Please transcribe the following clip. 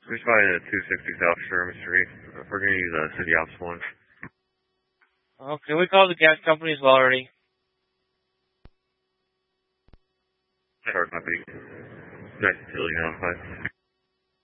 We're just by 260 South Sherman Street. We're going to use City Ops 1. Okay, we called the gas company as well already. Sure, copy. Nice to see you now,